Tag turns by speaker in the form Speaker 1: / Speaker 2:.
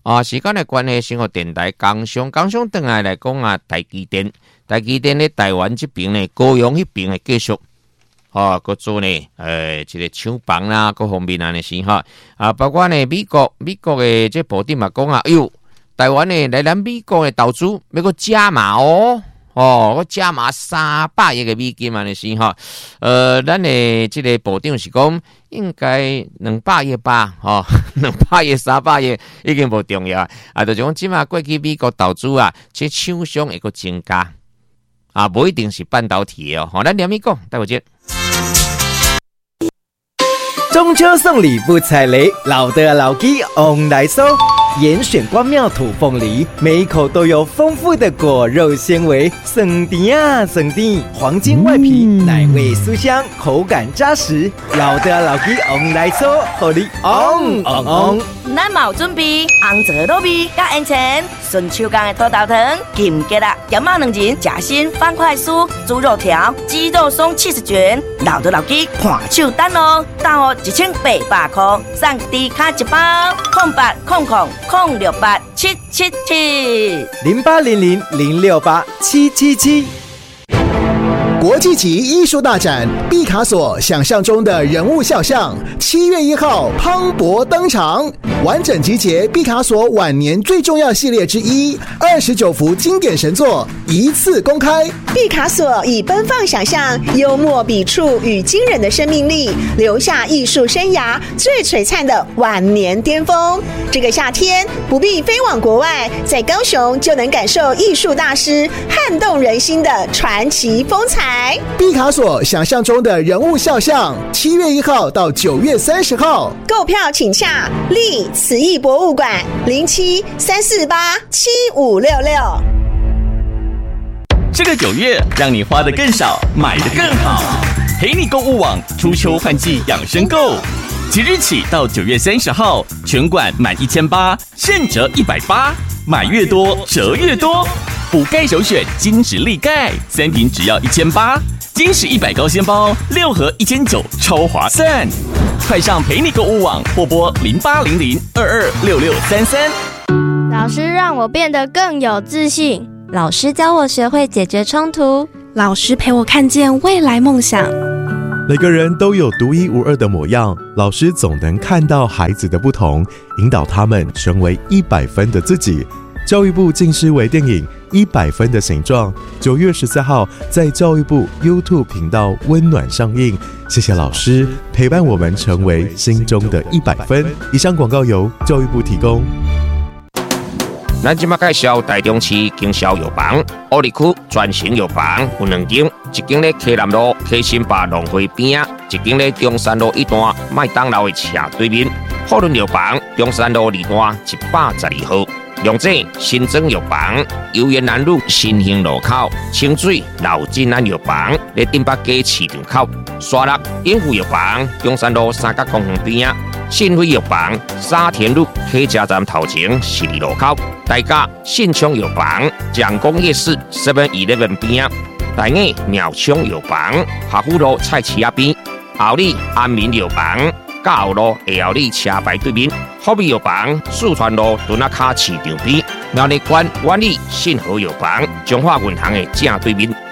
Speaker 1: 时间的关系，先和电台工商转来讲啊，台积电咧台湾这边呢，高雄那边的继续。各做呢，这个厂房啦，各方面安尼是哈，包括呢美国的这部长嘛讲啊，哎呦，台湾呢来咱美国的投资，要个加码我加码300亿个美金安尼是哈，咱的这个部长是讲应该200亿吧，200亿300亿已经无重要就讲即马过去美国投资啊，这厂商会个增加不一定是半导体咱连咪讲，待会见。
Speaker 2: 中秋送礼不踩雷，老的老鸡 on 来收。严选光妙土凤梨，每一口都有丰富的果肉纤维，省甜啊省甜，黄金外皮，奶味酥香，口感扎实。老的老鸡 on 来收，互你 on。
Speaker 3: 咱嘛有准备红枣糯米加烟肠，顺手工的土豆糖、金桔啦、咸肉2仁、夹心方块酥、猪肉条、鸡肉松70卷，老的老鸡看手单哦，大号1800块，送低卡一包，0800-068-777。
Speaker 4: 国际级艺术大展毕卡索想象中的人物肖像，7月1号磅礴登场，完整集结毕卡索晚年最重要系列之一，29幅经典神作一次公开。
Speaker 5: 毕卡索以奔放想象、幽默笔触与惊人的生命力，留下艺术生涯最璀璨的晚年巅峰。这个夏天不必飞往国外，在高雄就能感受艺术大师撼动人心的传奇风采。
Speaker 4: 毕卡索想象中的人物肖像，7月1号到9月30号，
Speaker 5: 购票请洽立慈艺博物馆07-348-7566。
Speaker 6: 这个9月，让你花得更少，买得更好。陪你购物网初秋换季养生购，即日起到9月30号，全馆满1800现折180，买越多折越多。补钙首选金石力钙，3瓶只要1800，金石100高纤包6盒1900，超划算！快上陪你购物网或拨0800226633。
Speaker 7: 老师让我变得更有自信，老师教我学会解决冲突，
Speaker 8: 老师陪我看见未来梦想。
Speaker 9: 每个人都有独一无二的模样，老师总能看到孩子的不同，引导他们成为100分的自己。教育部近视微电影100分的形状，9月14号在教育部 YouTube 频道温暖上映。谢谢老师陪伴我们成为心中的100分。以上广告由教育部提供。
Speaker 1: 咱即马介绍台中市经销药房，乌里区全型药房有2间，一间咧溪南路溪新坝农会边，一间咧中山路1段麦当劳的斜对面。富润药房中山路2段112号。龙井新庄药房、游园南路新兴路口、清水老金安药房咧顶北街市场口、沙鹿永福药房中山路三角公园边、信辉药房沙田路客家站头前12路口、大甲信昌药房蒋公夜市 7-11边、大雅苗昌药房合福路菜市仔边、后里安民药房嘉后路下后里车牌对面。福美药房四川路墩仔卡市场边，苗栗县万里信和药房中华银行的正对面。